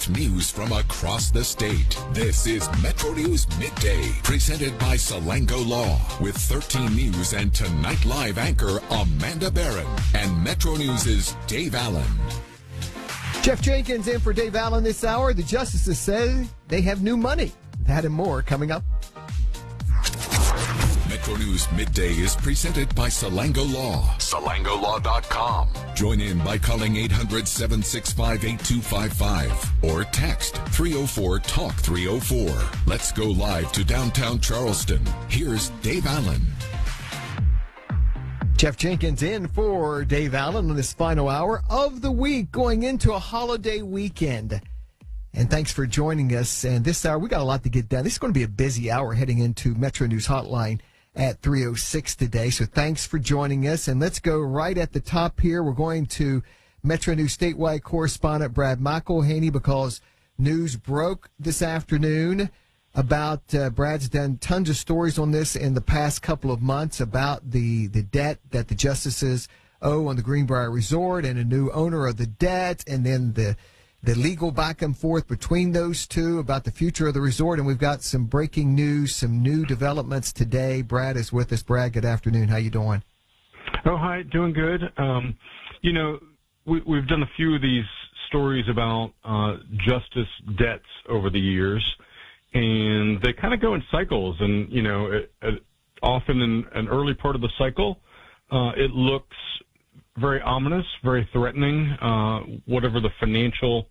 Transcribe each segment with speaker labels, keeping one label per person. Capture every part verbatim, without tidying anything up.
Speaker 1: top news from across the state. This is Metro News Midday, presented by Salango Law, with thirteen News and Tonight Live anchor Amanda Barron and Metro News' Dave Allen.
Speaker 2: Jeff Jenkins in for Dave Allen this hour. The justices say they have new money. That and more coming up.
Speaker 1: Metro News Midday is presented by Salango Law. Salango Law dot com. Join in by calling eight hundred, seven six five, eight two five five or text three oh four, talk three oh four. Let's go live to downtown Charleston. Here's Dave Allen.
Speaker 2: Jeff Jenkins in for Dave Allen on this final hour of the week, going into a holiday weekend. And thanks for joining us. And this hour, we got a lot to get done. This is going to be a busy hour heading into Metro News Hotline at three oh six today. So thanks for joining us. And let's go right at the top here. We're going to Metro News statewide correspondent Brad McElhaney, because news broke this afternoon about, uh, Brad's done tons of stories on this in the past couple of months about the, the debt that the justices owe on the Greenbrier Resort and a new owner of the debt, and then the the legal back and forth between those two about the future of the resort. And we've got some breaking news, some new developments today. Brad is with us. Brad, good afternoon. How you doing?
Speaker 3: Oh, hi. Doing good. Um, you know, we, we've done a few of these stories about uh, justice debts over the years, and they kind of go in cycles. And, you know, it, it, often in an early part of the cycle, uh, it looks very ominous, very threatening, uh, whatever the financial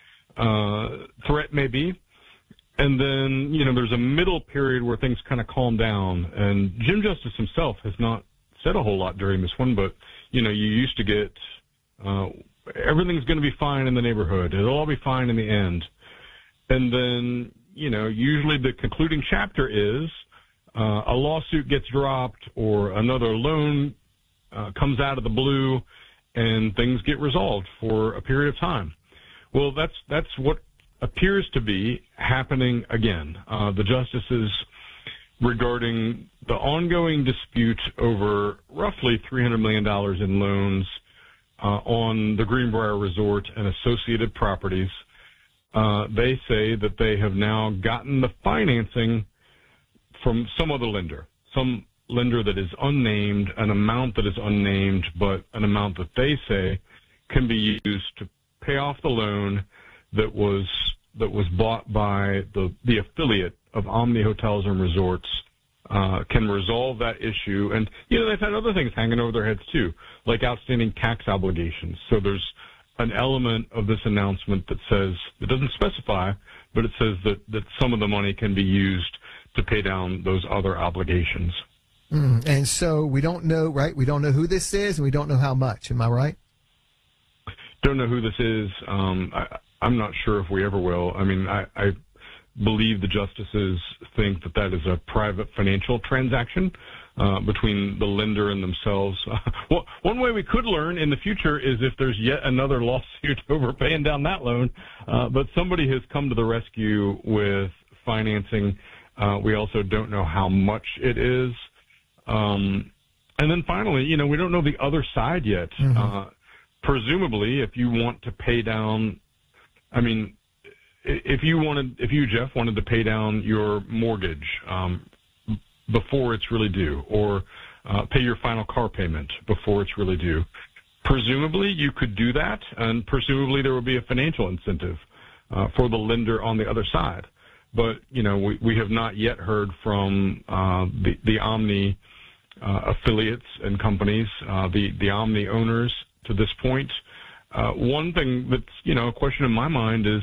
Speaker 3: uh, threat may be. And then, you know, there's a middle period where things kind of calm down. And Jim Justice himself has not said a whole lot during this one, but, you know, you used to get uh, everything's going to be fine in the neighborhood. It'll all be fine in the end. And then, you know, usually the concluding chapter is uh, a lawsuit gets dropped or another loan Uh, comes out of the blue, and things get resolved for a period of time. Well, that's that's what appears to be happening again. Uh, the justices, regarding the ongoing dispute over roughly three hundred million dollars in loans uh, on the Greenbrier Resort and associated properties, uh, they say that they have now gotten the financing from some other lender, some lender that is unnamed, an amount that is unnamed, but an amount that they say can be used to pay off the loan that was that was bought by the the affiliate of Omni Hotels and Resorts. Uh, can resolve that issue. And, you know, they've had other things hanging over their heads too, like outstanding tax obligations. So there's an element of this announcement that says, it doesn't specify, but it says that, that some of the money can be used to pay down those other obligations.
Speaker 2: Mm, and so we don't know, right? We don't know who this is, and we don't know how much. Am I right?
Speaker 3: Don't know who this is. Um, I, I'm not sure if we ever will. I mean, I, I believe the justices think that that is a private financial transaction uh, between the lender and themselves. Well, one way we could learn in the future is if there's yet another lawsuit over paying down that loan. Uh, but somebody has come to the rescue with financing. Uh, we also don't know how much it is. Um, and then finally, you know, we don't know the other side yet. Mm-hmm. Uh, presumably, if you want to pay down, I mean, if you wanted, if you, Jeff, wanted to pay down your mortgage um, before it's really due, or uh, pay your final car payment before it's really due, presumably you could do that, and presumably there would be a financial incentive uh, for the lender on the other side. But, you know, we, we have not yet heard from uh, the, the Omni uh, affiliates and companies, uh, the, the Omni owners to this point. Uh, one thing that's, you know, a question in my mind is,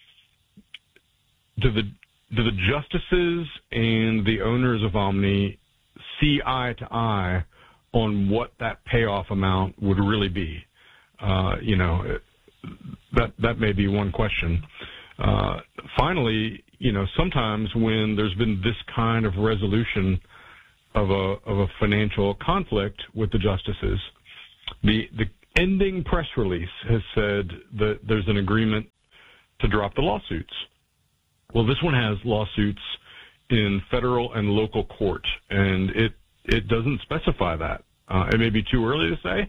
Speaker 3: do the do the justices and the owners of Omni see eye to eye on what that payoff amount would really be? Uh, you know, that that may be one question. Uh, finally, you know, sometimes when there's been this kind of resolution of a of a financial conflict with the justices, the the ending press release has said that there's an agreement to drop the lawsuits. Well, this one has lawsuits in federal and local court, and it it doesn't specify that. Uh, it may be too early to say,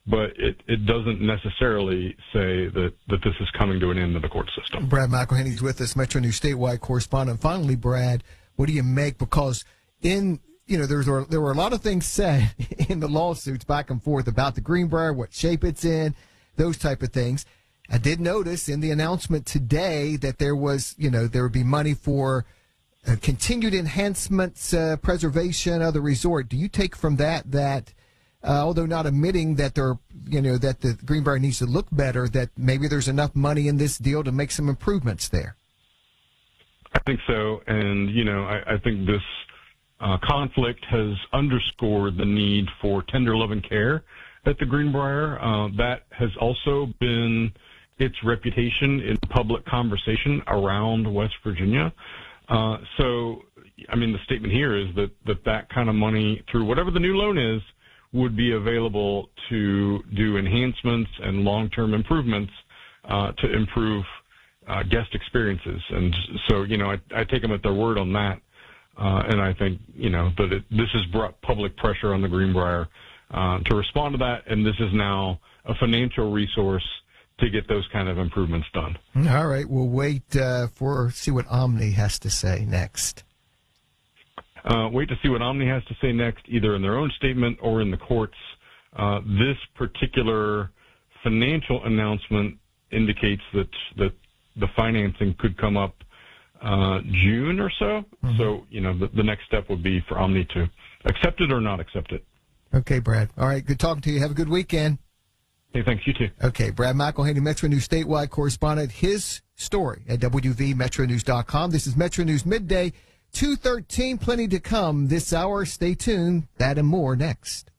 Speaker 3: but it, it doesn't necessarily say that, that this is coming to an end of the court system.
Speaker 2: Brad McElhenney's with us, Metro News statewide correspondent. Finally, Brad, what do you make? Because in you know, there's there were a lot of things said in the lawsuits back and forth about the Greenbrier, what shape it's in, those type of things. I did notice in the announcement today that there was, you know, there would be money for uh, continued enhancements, uh, preservation of the resort. Do you take from that that, uh, although not admitting that there, you know, that the Greenbrier needs to look better, that maybe there's enough money in this deal to make some improvements there?
Speaker 3: I think so, and you know, I, I think this uh, conflict has underscored the need for tender love and care at the Greenbrier. Uh, that has also been its reputation in public conversation around West Virginia. Uh, so, I mean, the statement here is that, that that kind of money, through whatever the new loan is, would be available to do enhancements and long-term improvements uh, to improve uh, guest experiences. And so, you know, I, I take them at their word on that. Uh, and I think, you know, that it, this has brought public pressure on the Greenbrier uh, to respond to that. And this is now a financial resource to get those kind of improvements done.
Speaker 2: All right. We'll wait uh, for, see what Omni has to say next.
Speaker 3: Uh, wait to see what Omni has to say next, either in their own statement or in the courts. Uh, this particular financial announcement indicates that, that the financing could come up uh, June or so. Mm-hmm. So, you know, the, the next step would be for Omni to accept it or not accept it.
Speaker 2: Okay, Brad. All right. Good talking to you. Have a good weekend.
Speaker 3: Hey, thanks. You too.
Speaker 2: Okay. Brad McElhenney, Metro News statewide correspondent. His story at W V Metro News dot com. This is Metro News Midday, two thirteen. Plenty to come this hour. Stay tuned. That and more next.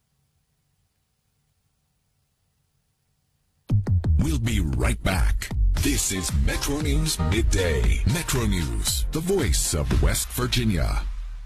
Speaker 1: We'll be right back. This is Metro News Midday. Metro News, the voice of West Virginia.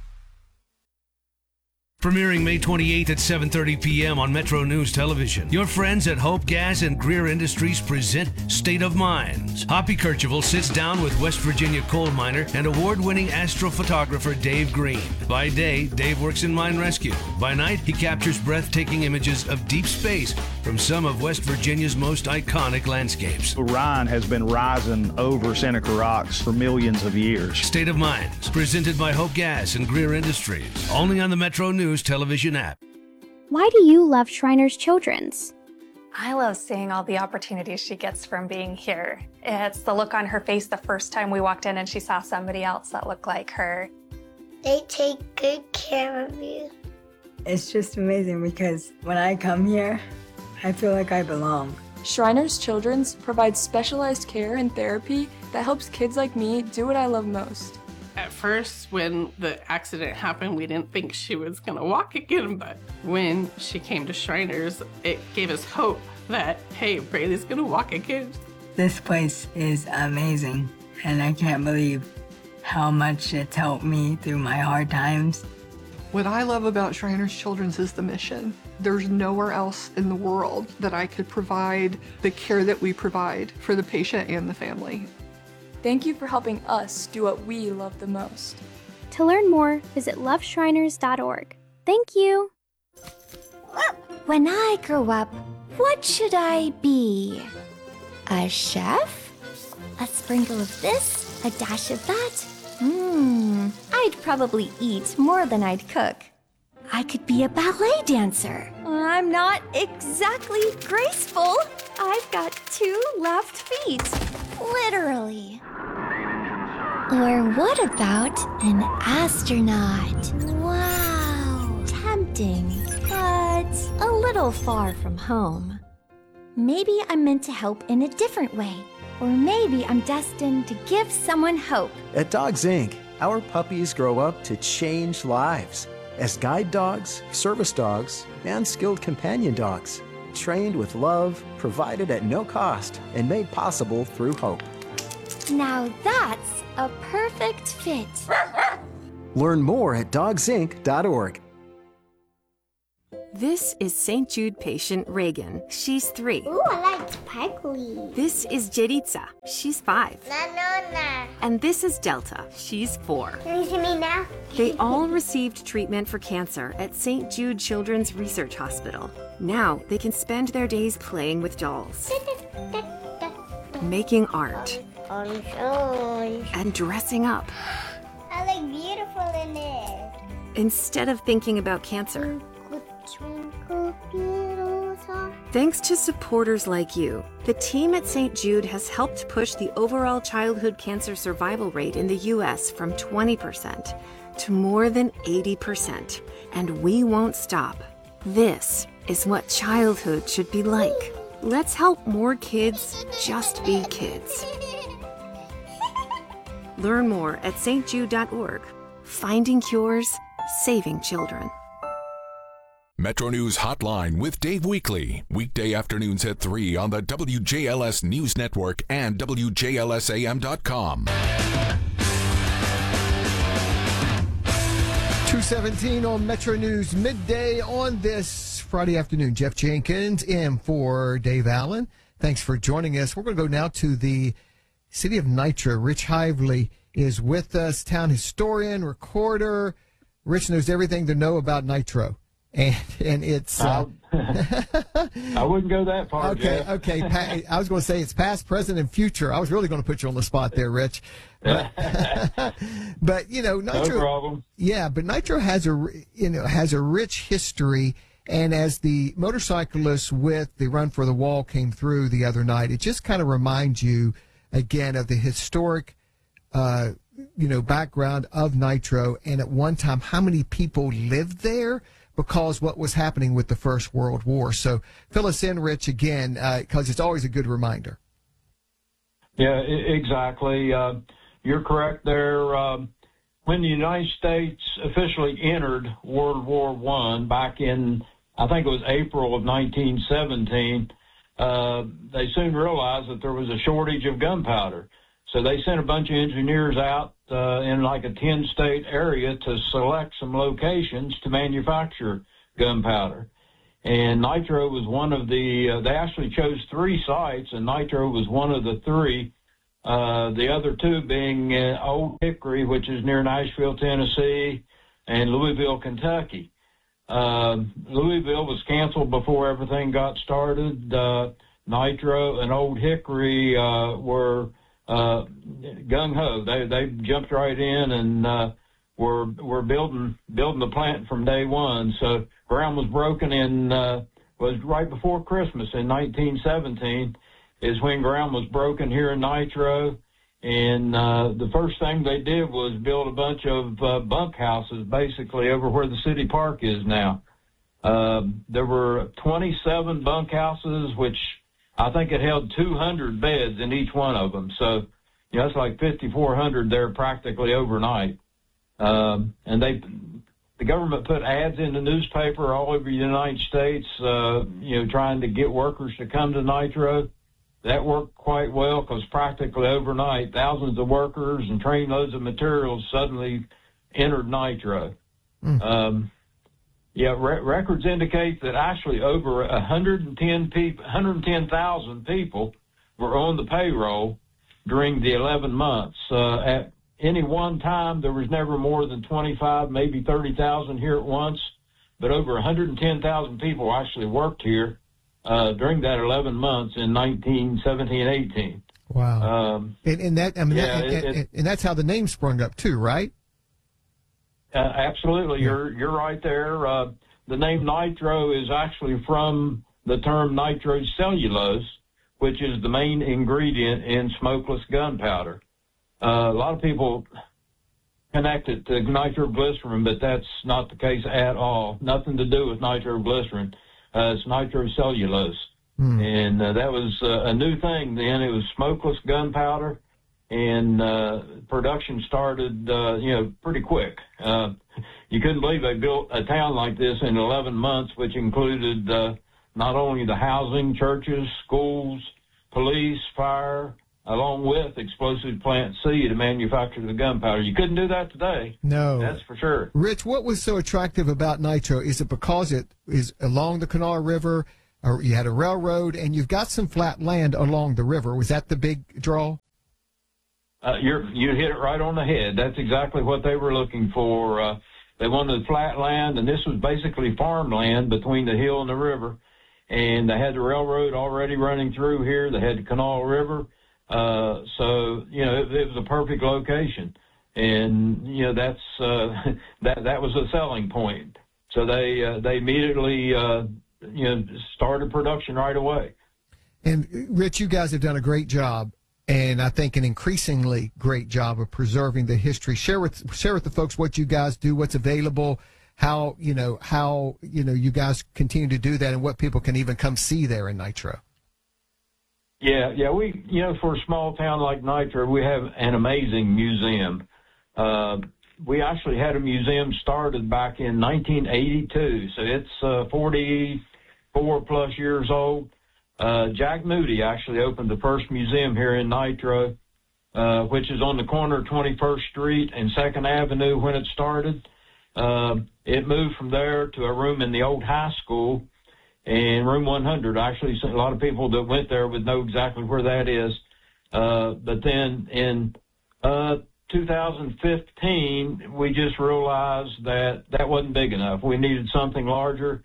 Speaker 4: Premiering May twenty-eighth at seven thirty p.m. on Metro News Television. Your friends at Hope Gas and Greer Industries present State of Mines. Hoppy Kercheval sits down with West Virginia coal miner and award-winning astrophotographer Dave Green. By day, Dave works in mine rescue. By night, he captures breathtaking images of deep space from some of West Virginia's most iconic landscapes.
Speaker 5: Orion has been rising over Seneca Rocks for millions of years.
Speaker 4: State of Mines, presented by Hope Gas and Greer Industries. Only on the Metro News Television app.
Speaker 6: Why do you love Shriners Children's?
Speaker 7: I love seeing all the opportunities she gets from being here. It's the look on her face the first time we walked in and she saw somebody else that looked like her.
Speaker 8: They take good care of you.
Speaker 9: It's just amazing because when I come here, I feel like I belong.
Speaker 10: Shriners Children's provides specialized care and therapy that helps kids like me do what I love most.
Speaker 11: At first, when the accident happened, we didn't think she was gonna walk again, but when she came to Shriners, it gave us hope that, hey, Braylee's gonna walk again.
Speaker 9: This place is amazing, and I can't believe how much it's helped me through my hard times.
Speaker 12: What I love about Shriners Children's is the mission. There's nowhere else in the world that I could provide the care that we provide for the patient and the family.
Speaker 10: Thank you for helping us do what we love the most.
Speaker 6: To learn more, visit love shriners dot org. Thank you.
Speaker 13: When I grow up, what should I be? A chef? A sprinkle of this, a dash of that? Hmm, I'd probably eat more than I'd cook. I could be a ballet dancer. I'm not exactly graceful. I've got two left feet. Literally. Or what about an astronaut? Wow. Tempting, but a little far from home. Maybe I'm meant to help in a different way. Or maybe I'm destined to give someone hope.
Speaker 14: At Dogs Incorporated, our puppies grow up to change lives as guide dogs, service dogs, and skilled companion dogs, trained with love, provided at no cost, and made possible through hope.
Speaker 13: Now that's a perfect fit.
Speaker 14: Learn more at dogs inc dot org.
Speaker 15: This is Saint Jude patient Reagan. She's three.
Speaker 8: Ooh, I like sparkly.
Speaker 15: This is Jeritza. She's five.
Speaker 8: Nanona.
Speaker 15: And this is Delta. She's four.
Speaker 8: Can you see me now?
Speaker 15: They all received treatment for cancer at Saint Jude Children's Research Hospital. Now they can spend their days playing with dolls, making art, and dressing up.
Speaker 8: I look beautiful in it.
Speaker 15: Instead of thinking about cancer.
Speaker 8: Twinkle, little star.
Speaker 15: Thanks to supporters like you, the team at Saint Jude has helped push the overall childhood cancer survival rate in the U S from twenty percent to more than eighty percent. And we won't stop. This is what childhood should be like. Let's help more kids just be kids. Learn more at s t jude dot org. Finding cures, saving children.
Speaker 1: Metro News Hotline with Dave Weekly. Weekday afternoons at three on the W J L S News Network and W J L S A M dot com.
Speaker 2: two seventeen on Metro News Midday on this Friday afternoon. Jeff Jenkins in for Dave Allen. Thanks for joining us. We're going to go now to the city of Nitro. Rich Hively is with us, town historian, recorder. Rich knows everything to know about Nitro. And and it's uh,
Speaker 16: I wouldn't go that far.
Speaker 2: Okay,
Speaker 16: Jeff.
Speaker 2: okay. Pa- I was going to say it's past, present, and future. I was really going to put you on the spot there, Rich. But, but you know, Nitro.
Speaker 16: No problem.
Speaker 2: Yeah, but Nitro has a you know has a rich history, and as the motorcyclists with the Run for the Wall came through the other night, it just kind of reminds you again of the historic, uh, you know, background of Nitro, and at one time how many people lived there. Because what was happening with the First World War. So fill us in, Rich, again, because uh, it's always a good reminder.
Speaker 16: Yeah, I- exactly. Uh, you're correct there. Um, when the United States officially entered World War One back in, I think it was April of nineteen seventeen, uh, they soon realized that there was a shortage of gunpowder. So they sent a bunch of engineers out uh, in like a ten-state area to select some locations to manufacture gunpowder. And Nitro was one of the, uh, they actually chose three sites, and Nitro was one of the three, uh, the other two being uh, Old Hickory, which is near Nashville, Tennessee, and Louisville, Kentucky. Uh, Louisville was canceled before everything got started. Uh, Nitro and Old Hickory uh, were Uh, gung ho. They they jumped right in and uh, were were building building the plant from day one. So ground was broken in uh, was right before Christmas in nineteen seventeen is when ground was broken here in Nitro, and uh, the first thing they did was build a bunch of uh, bunk houses basically over where the city park is now. Uh, there were twenty-seven bunk houses, which I think it held two hundred beds in each one of them. So, you know, it's like fifty-four hundred there practically overnight. Um, and they, the government put ads in the newspaper all over the United States, uh, you know, trying to get workers to come to Nitro. That worked quite well because practically overnight, thousands of workers and trainloads of materials suddenly entered Nitro. Mm. Um, Yeah, re- records indicate that actually over one hundred ten people, one hundred ten thousand people were on the payroll during the eleven months. Uh, at any one time, there was never more than twenty-five, maybe thirty thousand here at once, but over one hundred ten thousand people actually worked here uh, during that eleven months in nineteen seventeen eighteen.
Speaker 2: Wow.
Speaker 16: Um,
Speaker 2: and, and that, I mean,
Speaker 16: yeah,
Speaker 2: that, and,
Speaker 16: it,
Speaker 2: and,
Speaker 16: it,
Speaker 2: and that's how the name sprung up too, right?
Speaker 16: Uh, absolutely, yeah. you're you're right there. Uh, the name Nitro is actually from the term nitrocellulose, which is the main ingredient in smokeless gunpowder. Uh, a lot of people connect it to nitroglycerin, but that's not the case at all. Nothing to do with nitroglycerin. Uh, it's nitrocellulose, mm. and uh, that was uh, a new thing then. It was smokeless gunpowder. And uh, production started, uh, you know, pretty quick. Uh, you couldn't believe they built a town like this in eleven months, which included uh, not only the housing, churches, schools, police, fire, along with explosive plant C to manufacture the gunpowder. You couldn't do that today.
Speaker 2: No.
Speaker 16: That's for sure.
Speaker 2: Rich, what was so attractive about Nitro? Is it because it is along the Kanawha River? a, you had a railroad, and you've got some flat land along the river. Was that the big draw?
Speaker 16: Uh, you're, you hit it right on the head. That's exactly what they were looking for. Uh, they wanted flat land, and this was basically farmland between the hill and the river. And they had the railroad already running through here. They had the Kanawha River. Uh, so, you know, it, it was a perfect location. And, you know, that's, uh, that, that was a selling point. So they, uh, they immediately, uh, you know, started production right away.
Speaker 2: And Rich, you guys have done a great job, and I think an increasingly great job of preserving the history. Share with share with the folks what you guys do, what's available, how you know how you know you guys continue to do that, and what people can even come see there in Nitro.
Speaker 16: Yeah, yeah, we you know for a small town like Nitro, we have an amazing museum. Uh, we actually had a museum started back in nineteen eighty-two, so it's uh, forty-four plus years old. Uh, Jack Moody actually opened the first museum here in Nitro, uh, which is on the corner of twenty-first Street and second Avenue when it started. Uh, it moved from there to a room in the old high school, and room one hundred. Actually, a lot of people that went there would know exactly where that is. Uh, but then in uh, two thousand fifteen, we just realized that that wasn't big enough. We needed something larger.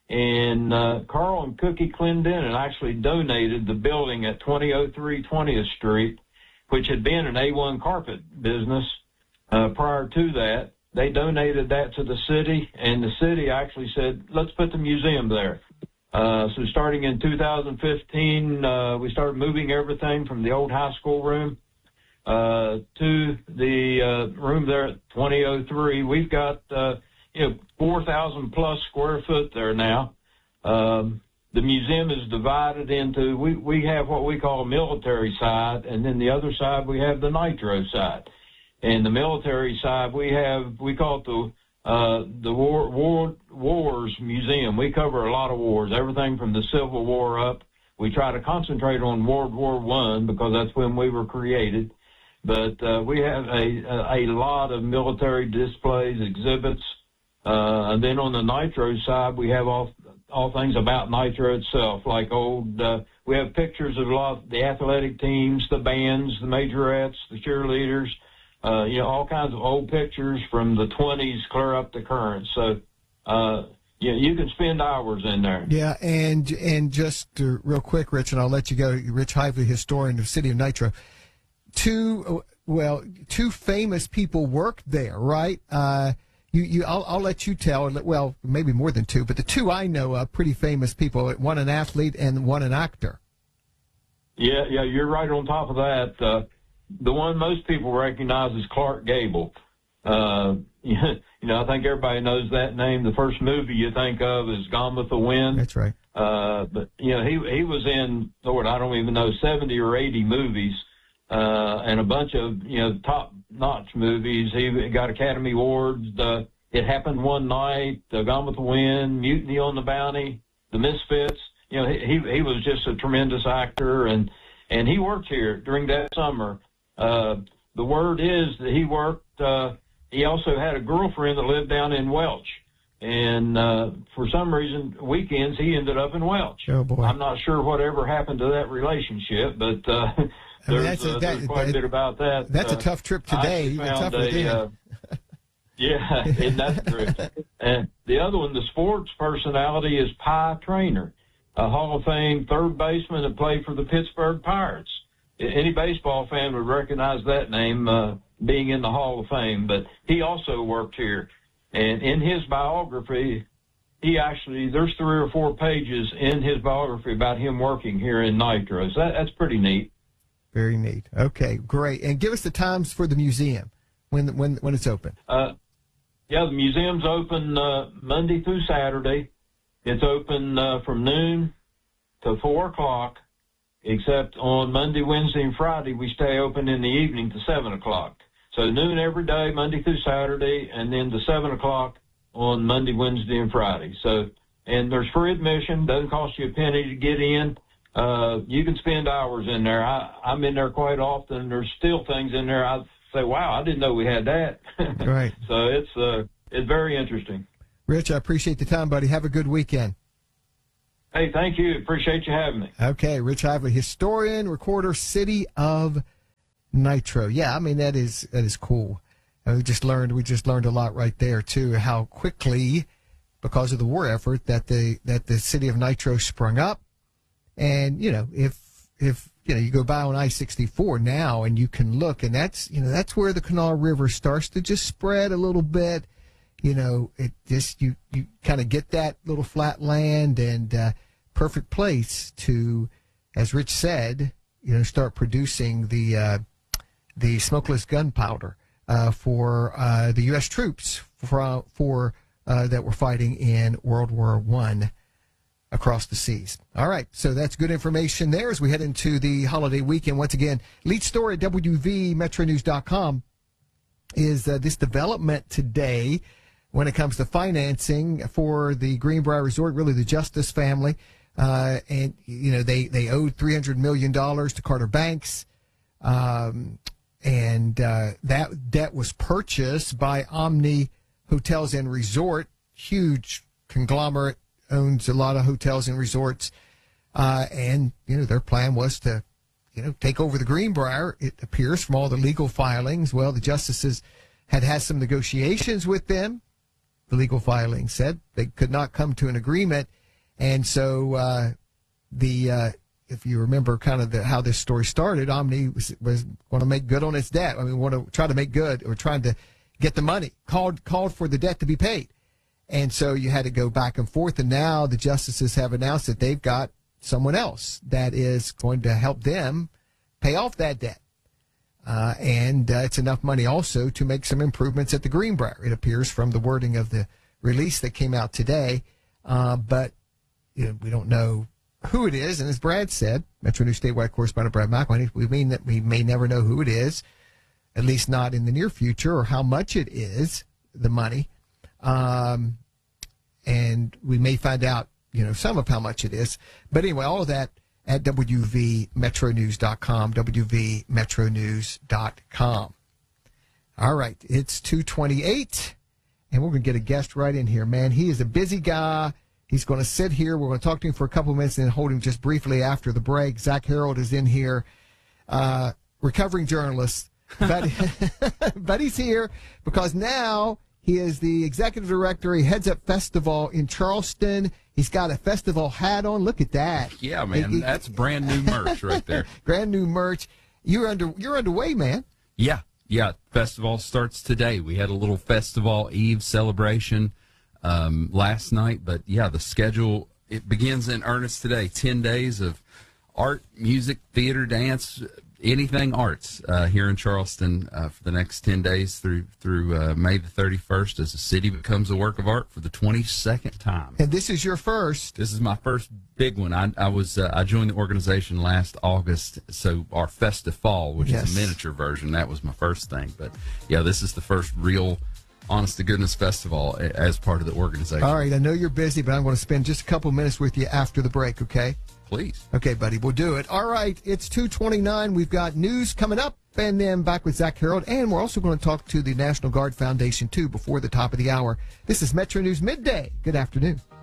Speaker 16: And uh, Carl and Cookie Clendenin actually donated the building at twenty oh three twentieth Street, which had been an A one carpet business uh, prior to that. They donated that to the city, and the city actually said, let's put the museum there. Uh, so starting in two thousand fifteen, uh, we started moving everything from the old high school room uh, to the uh, room there at twenty oh three. We've got uh, you know, four thousand plus square foot there now. Um, the museum is divided into, we, we have what we call a military side, and then the other side we have the Nitro side. And the military side, we have, we call it the, uh, the war, war, Wars Museum. We cover a lot of wars, everything from the Civil War up. We try to concentrate on World War One because that's when we were created. But uh, we have a, a, a lot of military displays, exhibits. Uh, and then on the Nitro side, we have all all things about Nitro itself, like old, uh, we have pictures of a lot of the athletic teams, the bands, the majorettes, the cheerleaders, uh, you know, all kinds of old pictures from the twenties clear up to current. So, uh, yeah, you can spend hours in there.
Speaker 2: Yeah, and and just uh, real quick, Rich, and I'll let you go. Rich Hively, historian of the city of Nitro. Two, well, two famous people worked there, right? Uh, You, you, I'll, I'll let you tell. Well, maybe more than two, but the two I know of, pretty famous people. One an athlete and one an actor.
Speaker 16: Yeah, yeah, you're right on top of that. Uh, the one most people recognize is Clark Gable. Uh, you know, I think everybody knows that name. The first movie you think of is Gone with the Wind.
Speaker 2: That's right.
Speaker 16: Uh, but you know, he he was in, Lord, I don't even know, seventy or eighty movies, uh, and a bunch of you know top notch movies. He got Academy Awards. Uh, It Happened One Night, uh, Gone with the Wind, Mutiny on the Bounty, The Misfits. You know, he he was just a tremendous actor, and and he worked here during that summer. Uh, the word is that he worked. Uh, he also had a girlfriend that lived down in Welch, and uh, for some reason, weekends he ended up in Welch.
Speaker 2: Oh boy!
Speaker 16: I'm not sure whatever happened to that relationship, but uh,
Speaker 2: I mean,
Speaker 16: there's,
Speaker 2: that's a,
Speaker 16: uh,
Speaker 2: that,
Speaker 16: there's quite
Speaker 2: that,
Speaker 16: a bit about that.
Speaker 2: That's
Speaker 16: uh,
Speaker 2: a tough trip today. Even tougher
Speaker 16: a,
Speaker 2: than.
Speaker 16: Uh, Yeah, and that's true. And the other one, the sports personality, is Pie Traynor, a Hall of Fame third baseman that played for the Pittsburgh Pirates. Any baseball fan would recognize that name uh, being in the Hall of Fame, but he also worked here. And in his biography, he actually, there's three or four pages in his biography about him working here in Nitro. So that, that's pretty neat.
Speaker 2: Very neat. Okay, great. And give us the times for the museum when when when it's open.
Speaker 16: Uh, Yeah, the museum's open uh, Monday through Saturday. It's open uh, from noon to four o'clock, except on Monday, Wednesday, and Friday, we stay open in the evening to seven o'clock. So noon every day, Monday through Saturday, and then to seven o'clock on Monday, Wednesday, and Friday. So, and there's free admission. Doesn't cost you a penny to get in. Uh, you can spend hours in there. I, I'm in there quite often. There's still things in there I say, wow, I didn't know we had that.
Speaker 2: Right.
Speaker 16: So it's uh, it's very interesting.
Speaker 2: Rich, I appreciate the time, buddy. Have a good weekend.
Speaker 16: Hey, thank you. Appreciate you having me.
Speaker 2: Okay, Rich Hively, historian, recorder, City of Nitro. Yeah, I mean that is that is cool. And we just learned we just learned a lot right there too. How quickly, because of the war effort, that the that the city of Nitro sprung up. And you know, if if you know you go by on I sixty-four now, and you can look, and that's you know that's where the Kanawha River starts to just spread a little bit. You know, it just you you kind of get that little flat land and uh, perfect place to, as Rich said, you know, start producing the uh, the smokeless gunpowder uh, for uh, the U S troops for for uh, that were fighting in World War One across the seas. All right, so that's good information there as we head into the holiday weekend. Once again, lead story at W V Metro News dot com is uh, this development today when it comes to financing for the Greenbrier Resort, really the Justice family. Uh, and, you know, they, they owed three hundred million dollars to Carter Banks. Um, and uh, that debt was purchased by Omni Hotels and Resort, huge conglomerate, owns a lot of hotels and resorts. Uh, and, you know, their plan was to, you know, take over the Greenbrier. It appears from all the legal filings. Well, the justices had had some negotiations with them. The legal filing said they could not come to an agreement. And so uh, the uh, if you remember kind of the, how this story started, Omni was, was going to make good on its debt. I mean, want to try to make good or trying to get the money, called called for the debt to be paid. And so you had to go back and forth. And now the justices have announced that they've got someone else that is going to help them pay off that debt. Uh, and uh, it's enough money also to make some improvements at the Greenbrier, it appears from the wording of the release that came out today. Uh, but you know, we don't know who it is. And as Brad said, Metro News statewide correspondent Brad McElwain, we mean that we may never know who it is, at least not in the near future, or how much it is, the money. Um, and we may find out, you know, some of how much it is. But anyway, all of that at W V Metro News dot com, W V Metro News dot com. All right, it's two twenty-eight, and we're going to get a guest right in here. Man, he is a busy guy. He's going to sit here. We're going to talk to him for a couple of minutes and then hold him just briefly after the break. Zach Harold is in here, uh, recovering journalist. But, but he's here because now he is the executive director. He heads up festival in Charleston. He's got a festival hat on. Look at that.
Speaker 17: Yeah, man, he, that's brand new merch right there.
Speaker 2: Brand new merch. You're under. You're underway, man.
Speaker 17: Yeah, yeah. Festival starts today. We had a little festival eve celebration um, last night, but yeah, the schedule it begins in earnest today. Ten days of art, music, theater, dance, anything arts uh, here in Charleston uh, for the next ten days through through uh, May the thirty-first as the city becomes a work of art for the twenty-second time.
Speaker 2: And this is your first.
Speaker 17: This is my first big one. I, I was uh, I joined the organization last August, so our Festifall, which yes. is a miniature version, that was my first thing. But yeah, this is the first real honest to goodness festival as part of the organization.
Speaker 2: All right, I know you're busy, but I'm going to spend just a couple minutes with you after the break, okay?
Speaker 17: Please.
Speaker 2: Okay, buddy, we'll do it. All right, it's two twenty-nine. We've got news coming up, and then back with Zach Harold, and we're also going to talk to the National Guard Foundation, too, before the top of the hour. This is Metro News Midday. Good afternoon.